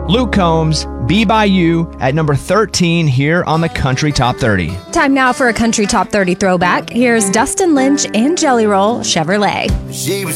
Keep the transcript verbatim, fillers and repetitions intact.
Luke Combs, Be By You at number thirteen here on the Country Top thirty. Time now for a Country Top thirty throwback. Here's Dustin Lynch and Jelly Roll Chevrolet. She was